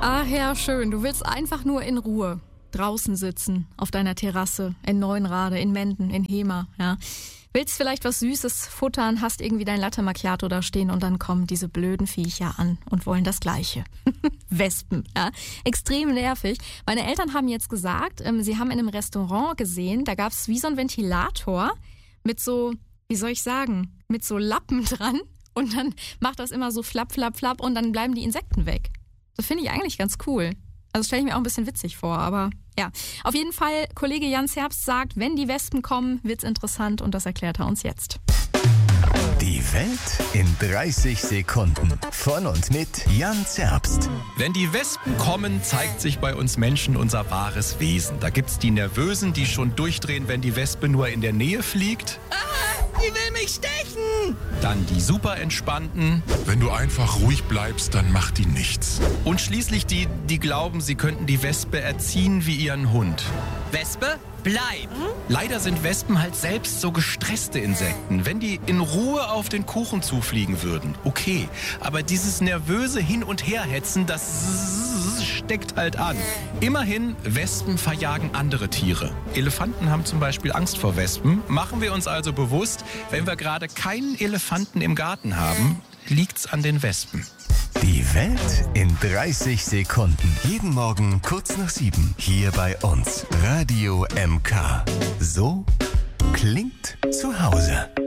Ach ja, schön. Du willst einfach nur in Ruhe draußen sitzen, auf deiner Terrasse, in Neuenrade, in Menden, in Hemer, ja. Willst vielleicht was Süßes futtern, hast irgendwie dein Latte Macchiato da stehen und dann kommen diese blöden Viecher an und wollen das Gleiche. Wespen, ja. Extrem nervig. Meine Eltern haben jetzt gesagt, sie haben in einem Restaurant gesehen, da gab es wie so ein Ventilator mit so, wie soll ich sagen, mit so Lappen dran und dann macht das immer so flapp, flapp, flapp und dann bleiben die Insekten weg. Das finde ich eigentlich ganz cool. Also stelle ich mir auch ein bisschen witzig vor, aber ja. Auf jeden Fall, Kollege Jans Herbst sagt, wenn die Wespen kommen, wird's interessant und das erklärt er uns jetzt. Die Welt in 30 Sekunden. Von und mit Jans Herbst. Wenn die Wespen kommen, zeigt sich bei uns Menschen unser wahres Wesen. Da gibt's die Nervösen, die schon durchdrehen, wenn die Wespe nur in der Nähe fliegt. Die will mich stechen! Dann die super entspannten. Wenn du einfach ruhig bleibst, dann macht die nichts. Und schließlich die, die glauben, sie könnten die Wespe erziehen wie ihren Hund. Wespe, bleib! Leider sind Wespen halt selbst so gestresste Insekten. Wenn die in Ruhe auf den Kuchen zufliegen würden, okay. Aber dieses nervöse Hin- und Herhetzen, das steckt halt an. Immerhin, Wespen verjagen andere Tiere. Elefanten haben zum Beispiel Angst vor Wespen. Machen wir uns also bewusst, wenn wir gerade keinen Elefanten im Garten haben, liegt's an den Wespen. Die Welt in 30 Sekunden. Jeden Morgen kurz nach 7. Hier bei uns. Radio MK. So klingt zu Hause.